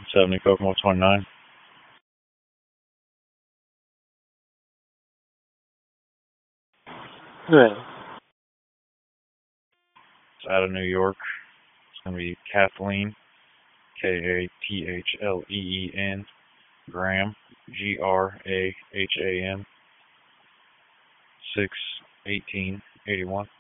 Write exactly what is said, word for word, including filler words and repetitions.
seventy Kokomo twenty-nine. Right. It's out of New York. It's going to be Kathleen, K A T H L E E N, Graham, G R A H A M, six eighteen eighty-one.